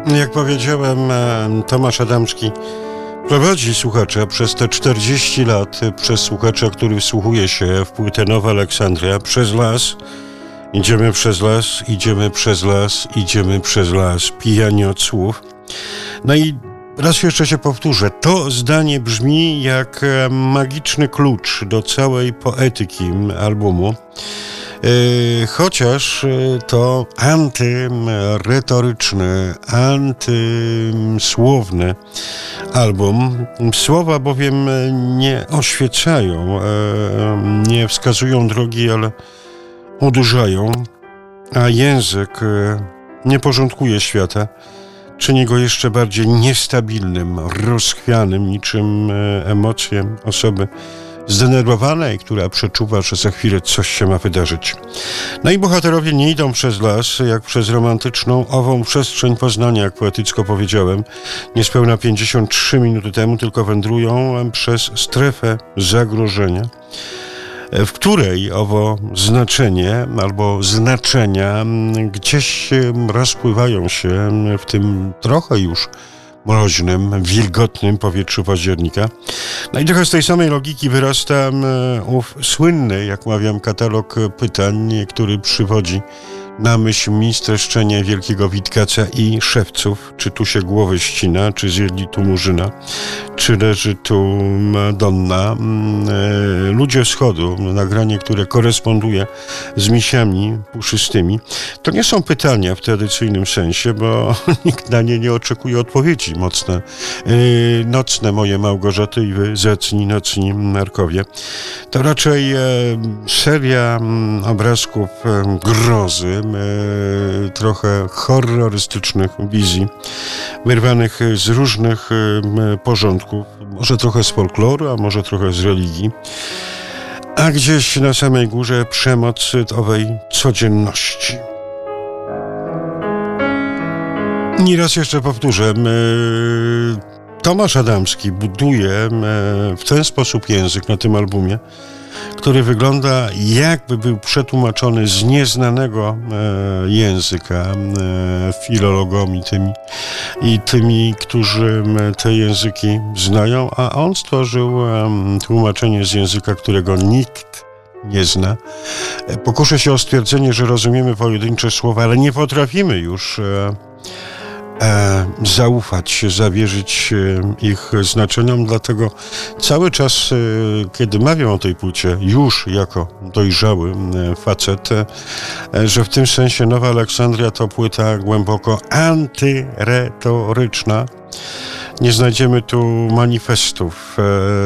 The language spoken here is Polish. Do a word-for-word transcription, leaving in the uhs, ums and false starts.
Jak powiedziałem, Tomasz Adamski prowadzi słuchacza przez te czterdzieści lat, przez słuchacza, który wsłuchuje się w płytę Nowa Aleksandria, przez las. Idziemy przez las, idziemy przez las, idziemy przez las, pijani od słów. No i raz jeszcze się powtórzę, to zdanie brzmi jak magiczny klucz do całej poetyki albumu. Yy, chociaż to antyretoryczny, antysłowny album. Słowa bowiem nie oświecają, nie wskazują drogi, ale udurzają, a język nie porządkuje świata, czyni go jeszcze bardziej niestabilnym, rozchwianym, niczym emocje osoby zdenerwowanej, która przeczuwa, że za chwilę coś się ma wydarzyć. No i bohaterowie nie idą przez las, jak przez romantyczną, ową przestrzeń poznania, jak poetycko powiedziałem, niespełna pięćdziesiąt trzy minuty temu, tylko wędrują przez strefę zagrożenia, w której owo znaczenie albo znaczenia gdzieś rozpływają się w tym trochę już mroźnym, wilgotnym powietrzu października. No i trochę z tej samej logiki wyrasta ów słynny, jak mawiam, katalog pytań, który przywodzi na myśl mi streszczenie Wielkiego Witkaca i Szewców. Czy tu się głowy ścina, czy zjedli tu Murzyna, czy leży tu Madonna. Ludzie Wschodu, nagranie, które koresponduje z misiami puszystymi. To nie są pytania w tradycyjnym sensie, bo nikt na nie nie oczekuje odpowiedzi. Mocne, nocne moje Małgorzaty i wy zacni, nocni narkowie. To raczej seria obrazków grozy, trochę horrorystycznych wizji, wyrwanych z różnych porządków, może trochę z folkloru, a może trochę z religii, a gdzieś na samej górze przemoc owej codzienności. I raz jeszcze powtórzę, Tomasz Adamski buduje w ten sposób język na tym albumie, który wygląda, jakby był przetłumaczony z nieznanego e, języka e, filologom i tymi, i tymi, którzy te języki znają, a on stworzył e, tłumaczenie z języka, którego nikt nie zna. E, pokuszę się o stwierdzenie, że rozumiemy pojedyncze słowa, ale nie potrafimy już e, E, zaufać, zawierzyć e, ich znaczeniom, dlatego cały czas, e, kiedy mawiam o tej płycie, już jako dojrzały e, facet, e, że w tym sensie Nowa Aleksandria to płyta głęboko antyretoryczna. Nie znajdziemy tu manifestów, e,